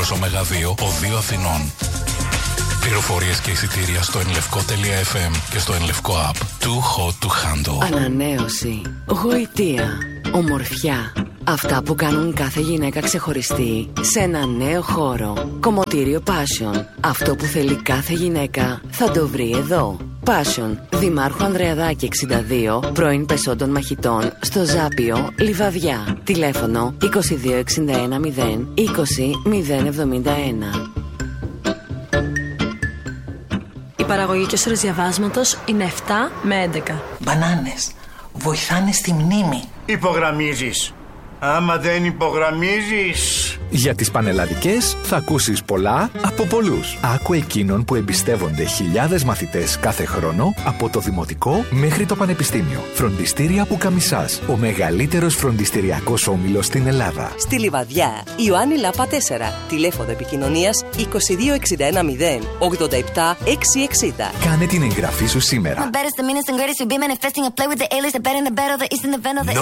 Όρος Ωμέγα 2, Οδείο Αθηνών. Πληροφορίες και εισιτήρια στο enlevko.fm και στο Enlevko app. Too hot to handle. Ανανέωση, γοητεία, ομορφιά. Αυτά που κάνουν κάθε γυναίκα ξεχωριστή σε ένα νέο χώρο. Κομμωτήριο Passion. Αυτό που θέλει κάθε γυναίκα θα το βρει εδώ. Passion, Δημάρχου Ανδρεαδάκη 62, πρώην Πεσόντων Μαχητών, στο Ζάπιο, Λιβαδιά. Τηλέφωνο 2261 0 20 071. Η παραγωγική ώρες διαβάσματος είναι 7 με 11. Μπανάνες βοηθάνε στη μνήμη. Υπογραμμίζεις. Άμα δεν υπογραμμίζεις... Για τις πανελλαδικές θα ακούσεις πολλά από πολλούς. Άκου εκείνων που εμπιστεύονται χιλιάδες μαθητές κάθε χρόνο από το δημοτικό μέχρι το πανεπιστήμιο. Φροντιστήρια Πουκαμισάς, ο μεγαλύτερος φροντιστηριακός όμιλος στην Ελλάδα. Στη Λιβαδιά, Ιωάννη Λάπα 4. Τηλέφωνο επικοινωνίας 2261 0 87 660. Κάνε την εγγραφή σου σήμερα.